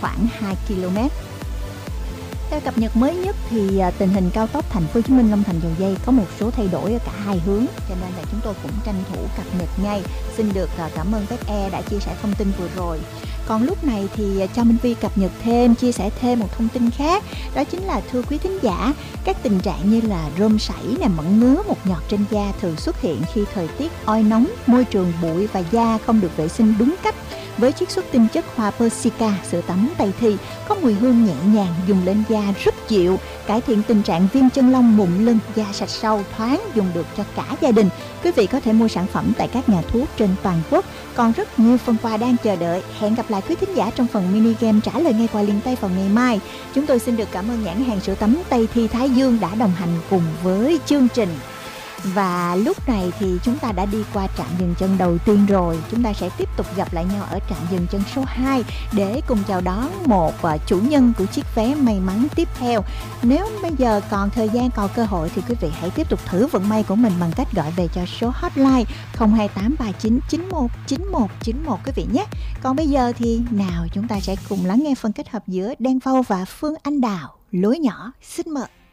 khoảng 2 km. Theo cập nhật mới nhất thì tình hình cao tốc Thành phố Hồ Chí Minh Long Thành Dầu Giây có một số thay đổi ở cả hai hướng, cho nên là chúng tôi cũng tranh thủ cập nhật ngay. Xin được cảm ơn Bác E đã chia sẻ thông tin vừa rồi. Còn lúc này thì cho Minh Vi cập nhật thêm, chia sẻ thêm một thông tin khác. Đó chính là thưa quý thính giả, các tình trạng như là rôm sảy, mẩn ngứa, mụn nhọt trên da thường xuất hiện khi thời tiết oi nóng, môi trường bụi và da không được vệ sinh đúng cách. Với chiết xuất tinh chất hoa Persica, sữa tắm Tây Thi có mùi hương nhẹ nhàng, dùng lên da rất dịu, cải thiện tình trạng viêm chân lông, mụn lưng, da sạch sâu, thoáng, dùng được cho cả gia đình. Quý vị có thể mua sản phẩm tại các nhà thuốc trên toàn quốc. Còn rất nhiều phần quà đang chờ đợi. Hẹn gặp lại quý thính giả trong phần mini game trả lời ngay qua liền tay vào ngày mai. Chúng tôi xin được cảm ơn nhãn hàng sữa tắm Tây Thi Thái Dương đã đồng hành cùng với chương trình. Và lúc này thì chúng ta đã đi qua trạm dừng chân đầu tiên rồi. Chúng ta sẽ tiếp tục gặp lại nhau ở trạm dừng chân số 2 để cùng chào đón một chủ nhân của chiếc vé may mắn tiếp theo. Nếu bây giờ còn thời gian, còn cơ hội thì quý vị hãy tiếp tục thử vận may của mình bằng cách gọi về cho số hotline 02839919191 quý vị nhé. Còn bây giờ thì nào chúng ta sẽ cùng lắng nghe phần kết hợp giữa Đen Vâu và Phương Anh Đào, Lối Nhỏ. Xin mời.